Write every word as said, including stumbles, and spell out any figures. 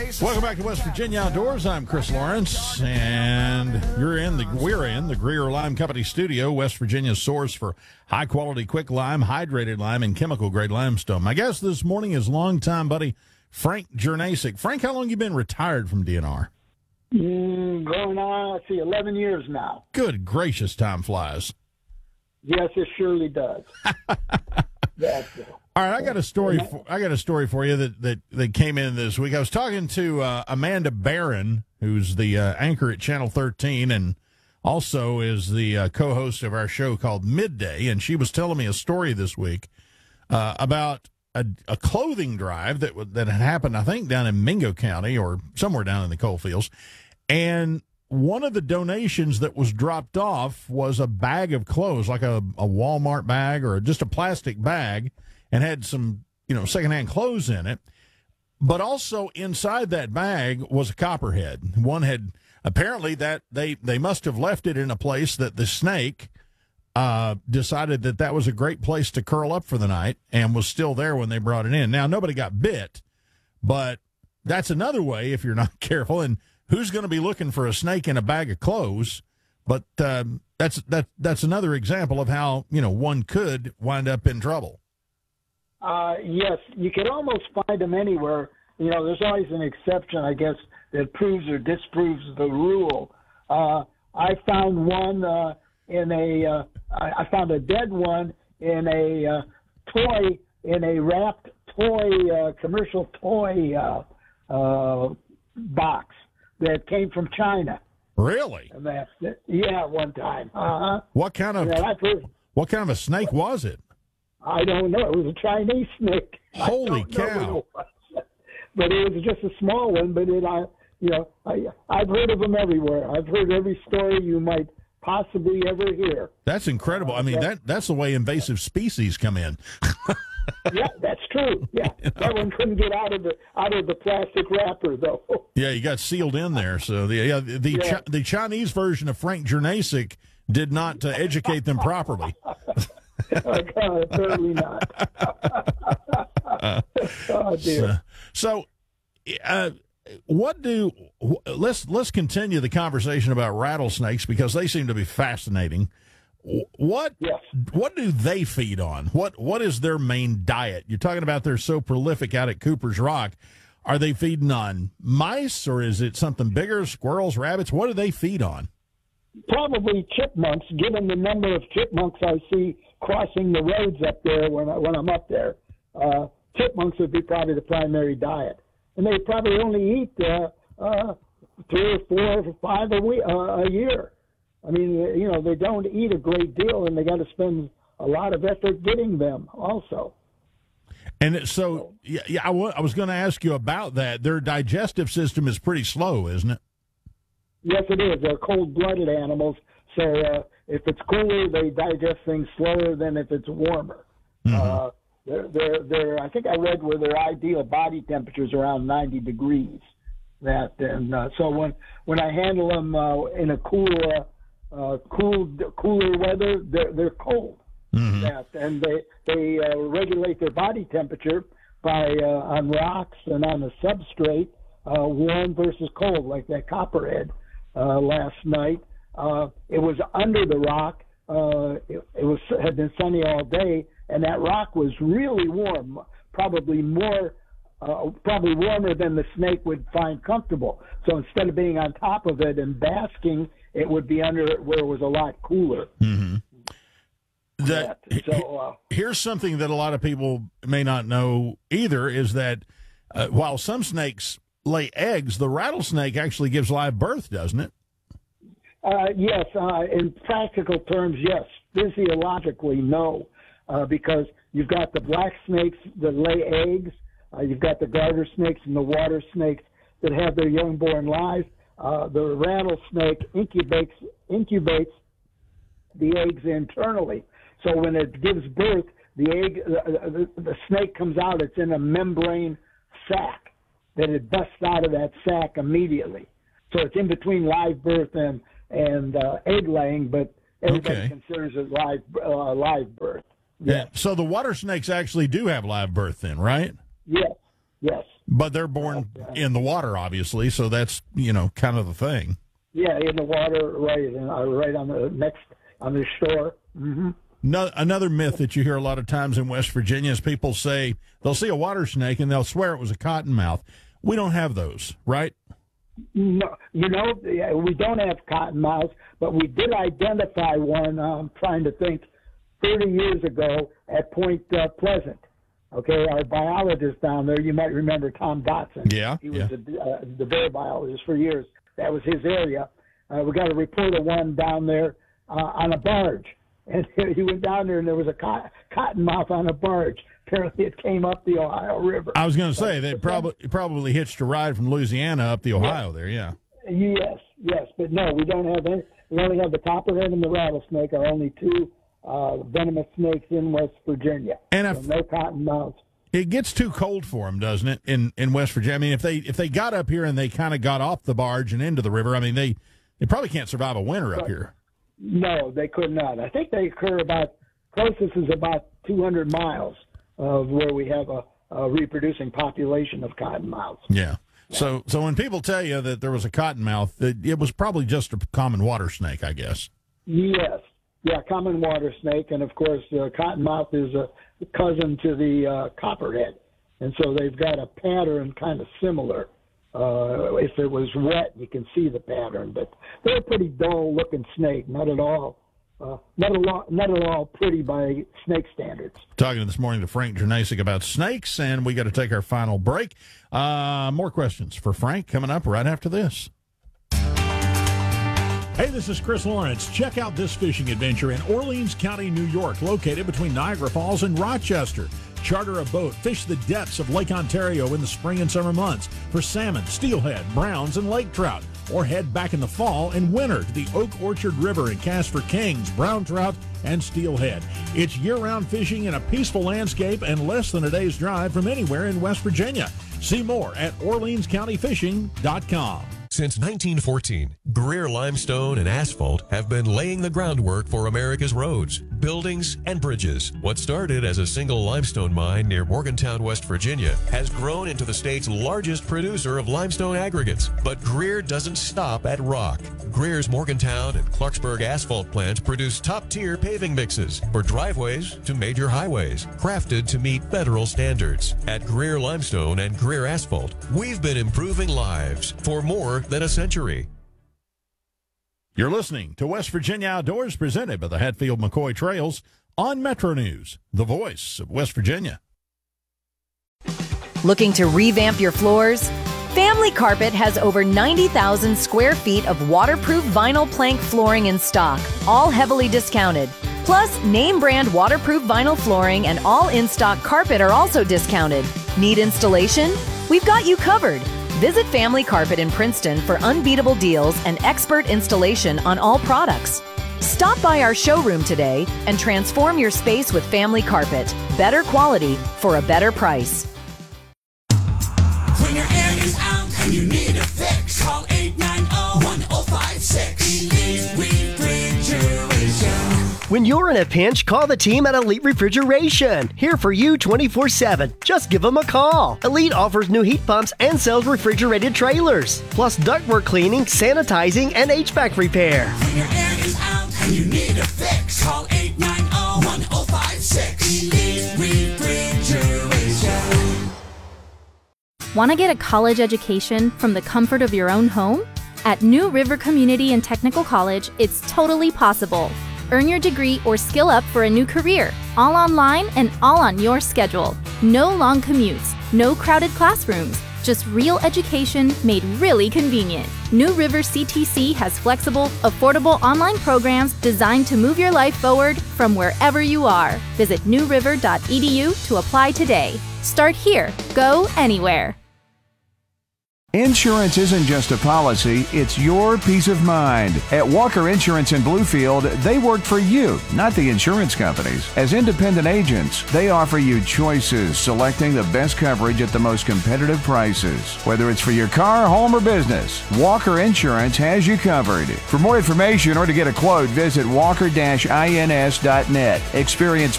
Welcome back to West Virginia Outdoors. I'm Chris Lawrence, and you're in the we're in the Greer Lime Company studio, West Virginia's source for high quality quick lime, hydrated lime, and chemical grade limestone. My guest this morning is longtime buddy Frank Jurnasik. Frank, how long you been retired from D N R? Mm, going on, let's see, eleven years now. Good gracious, time flies. Yes, it surely does. That's it. All right, I got a story. For, I got a story for you that, that, that came in this week. I was talking to uh, Amanda Barron, who's the uh, anchor at Channel thirteen, and also is the uh, co-host of our show called Midday. And she was telling me a story this week uh, about a, a clothing drive that that had happened, I think, down in Mingo County or somewhere down in the coal fields. And one of the donations that was dropped off was a bag of clothes, like a, a Walmart bag or just a plastic bag, and had some, you know, secondhand clothes in it. But also inside that bag was a copperhead. One had, apparently that they, they must have left it in a place that the snake uh, decided that that was a great place to curl up for the night and was still there when they brought it in. Now, nobody got bit, but that's another way if you're not careful. And who's going to be looking for a snake in a bag of clothes? But um, that's, that, that's another example of how, you know, one could wind up in trouble. Uh, yes, you could almost find them anywhere. You know, there's always an exception, I guess, that proves or disproves the rule. Uh, I found one uh, in a, uh, I, I found a dead one in a uh, toy, in a wrapped toy, uh, commercial toy uh, uh, box that came from China. Really? And that's it. Yeah, one time. Uh-huh. What kind of, yeah, I've heard, what kind of a snake was it? I don't know. It was a Chinese snake. Holy cow! It but it was just a small one. But it, I, you know, I, I've heard of them everywhere. I've heard every story you might possibly ever hear. That's incredible. I mean, that that's the way invasive species come in. Yeah, that's true. Yeah, you know? That one couldn't get out of the out of the plastic wrapper, though. Yeah, you got sealed in there. So the yeah, the yeah. Chi- the Chinese version of Frank Jurnasik did not uh, educate them properly. Oh, God, certainly not. Oh, dear. So, so uh, what do let's let's continue the conversation about rattlesnakes because they seem to be fascinating. What yes. what do they feed on? What what is their main diet? You're talking about they're so prolific out at Cooper's Rock. Are they feeding on mice or is it something bigger? Squirrels, rabbits? What do they feed on? Probably chipmunks, given the number of chipmunks I see crossing the roads up there when, I, when I'm up there. Uh, chipmunks would be probably the primary diet. And they probably only eat uh, uh, three or four or five a, week, uh, a year. I mean, you know, they don't eat a great deal, and they got to spend a lot of effort getting them also. And so, yeah, yeah I, w- I was going to ask you about that. Their digestive system is pretty slow, isn't it? Yes, it is. They're cold-blooded animals, so uh, if it's cooler, they digest things slower than if it's warmer. Mm-hmm. Uh, they're, they're, they're, I think I read where their ideal body temperature is around ninety degrees. That and uh, so when when I handle them uh, in a cool, uh, uh, cool, cooler weather, they're they're cold. Mm-hmm. That and they they uh, regulate their body temperature by uh, on rocks and on the substrate, uh, warm versus cold, like that copperhead. Uh, last night, uh, it was under the rock. Uh, it, it was had been sunny all day, and that rock was really warm, probably more, uh, probably warmer than the snake would find comfortable. So instead of being on top of it and basking, it would be under it where it was a lot cooler. Mm-hmm. That so, uh, here's something that a lot of people may not know either: is that uh, while some snakes lay eggs, the rattlesnake actually gives live birth, doesn't it? Uh, yes, uh, in practical terms, yes. Physiologically, no, uh, because you've got the black snakes that lay eggs, uh, you've got the garter snakes and the water snakes that have their young born live. Uh, the rattlesnake incubates incubates the eggs internally, so when it gives birth, the egg, uh, the, the snake comes out. It's in a membrane sac. That it busts out of that sac immediately. So it's in between live birth and and uh, egg laying, but everybody okay. considers it live uh, live birth. Yeah. yeah. So the water snakes actually do have live birth then, right? Yes. Yes. But they're born uh, in the water, obviously, so that's, you know, kind of the thing. Yeah, in the water, right, and uh, right on the next on the shore. Mm-hmm. No, another myth that you hear a lot of times in West Virginia is people say they'll see a water snake and they'll swear it was a cottonmouth. We don't have those, right? No, you know, we don't have cottonmouths, but we did identify one. I'm um, trying to think, thirty years ago at Point uh, Pleasant. Okay, our biologist down there, you might remember Tom Dotson. Yeah, he was yeah. the, uh, the bear biologist for years. That was his area. Uh, we got a report of one down there uh, on a barge. And he went down there, and there was a cotton, cottonmouth on a barge. Apparently, it came up the Ohio River. I was going to say, they probably probably hitched a ride from Louisiana up the Ohio yes. there, yeah. Yes, yes. But no, we don't have any. We only have the copperhead and the rattlesnake are only two uh, venomous snakes in West Virginia. And so if, no cottonmouths. It gets too cold for them, doesn't it, in, in West Virginia? I mean, if they if they got up here and they kind of got off the barge and into the river, I mean, they, they probably can't survive a winter up here. No, they could not. I think they occur about, closest is about two hundred miles of where we have a, a reproducing population of cottonmouths. Yeah. So so when people tell you that there was a cottonmouth, it, it was probably just a common water snake, I guess. Yes. Yeah, common water snake. And, of course, uh, cottonmouth is a cousin to the uh, copperhead. And so they've got a pattern kind of similar. Uh, if it was wet, you can see the pattern, but they're a pretty dull-looking snake. Not at all, uh, not at all, not at all pretty by snake standards. Talking this morning to Frank Jurnasik about snakes, and we got to take our final break. Uh, more questions for Frank coming up right after this. Hey, this is Chris Lawrence. Check out this fishing adventure in Orleans County, New York, located between Niagara Falls and Rochester. Charter a boat, fish the depths of Lake Ontario in the spring and summer months for salmon, steelhead, browns, and lake trout. Or head back in the fall and winter to the Oak Orchard River and cast for kings, brown trout, and steelhead. It's year-round fishing in a peaceful landscape and less than a day's drive from anywhere in West Virginia. See more at orleans county fishing dot com. Since nineteen fourteen, Greer Limestone and Asphalt have been laying the groundwork for America's roads, buildings, and bridges. What started as a single limestone mine near Morgantown, West Virginia, has grown into the state's largest producer of limestone aggregates. But Greer doesn't stop at rock. Greer's Morgantown and Clarksburg asphalt plants produce top-tier paving mixes for driveways to major highways, crafted to meet federal standards. At Greer Limestone and Greer Asphalt, we've been improving lives for more than a century. You're listening to West Virginia Outdoors, presented by the Hatfield McCoy Trails on Metro News, the voice of West Virginia. Looking to revamp your floors? Family Carpet has over ninety thousand square feet of waterproof vinyl plank flooring in stock, all heavily discounted. Plus, name brand waterproof vinyl flooring and all in-stock carpet are also discounted. Need installation? We've got you covered. Visit Family Carpet in Princeton for unbeatable deals and expert installation on all products. Stop by our showroom today and transform your space with Family Carpet. Better quality for a better price. When your air is out and you need a fix, call eight nine zero, one zero five six. Elite Refrigeration. When you're in a pinch, call the team at Elite Refrigeration. Here for you twenty-four seven. Just give them a call. Elite offers new heat pumps and sells refrigerated trailers, plus ductwork cleaning, sanitizing, and H V A C repair. When your air is out and you need a fix, call eight nine zero, one zero five six. Elite Refrigeration. Want to get a college education from the comfort of your own home? At New River Community and Technical College, it's totally possible. Earn your degree or skill up for a new career, all online and all on your schedule. No long commutes, no crowded classrooms, just real education made really convenient. New River C T C has flexible, affordable online programs designed to move your life forward from wherever you are. Visit new river dot e d u to apply today. Start here, go anywhere. Insurance isn't just a policy, it's your peace of mind. At Walker Insurance in Bluefield, they work for you, not the insurance companies. As independent agents, they offer you choices, selecting the best coverage at the most competitive prices. Whether it's for your car, home, or business, Walker Insurance has you covered. For more information or to get a quote, visit walker dash ins dot net. Experience